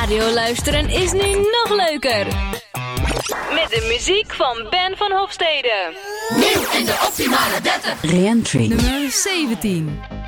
Radio luisteren is nu nog leuker. Met de muziek van Ben van Hofstede. Nieuw in de optimale 30. Reentry. Nummer 17.